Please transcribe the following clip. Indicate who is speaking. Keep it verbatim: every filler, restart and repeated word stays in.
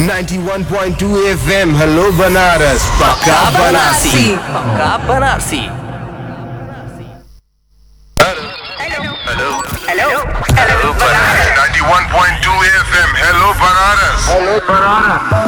Speaker 1: ninety-one point two F M hello Banaras पक्का बनारसी
Speaker 2: पक्का Banarasi
Speaker 3: hello hello hello Banaras ninety-one point two F M hello Banaras
Speaker 1: hello Banaras